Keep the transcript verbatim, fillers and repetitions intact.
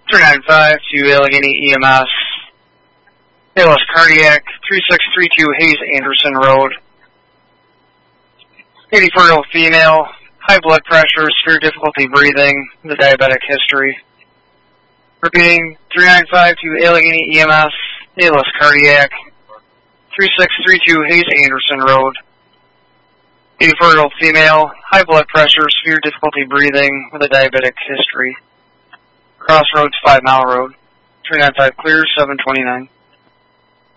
three nine five to Allegheny E M S. A L S cardiac, three six three two Hayes Anderson Road. eighty-four-year-old female, high blood pressure, severe difficulty breathing, the diabetic history. Repeating, three nine five to Allegheny E M S, A L S cardiac, three six three two Hayes Anderson Road. eighty-four-year-old female, high blood pressure, severe difficulty breathing, with a diabetic history. Crossroads, five mile road. three nine five clear, seven twenty-nine.